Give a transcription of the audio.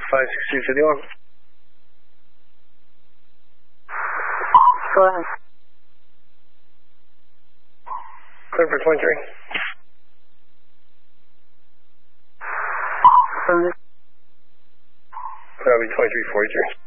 56251. Go ahead. Clear for 23. From this. That'll be 2343.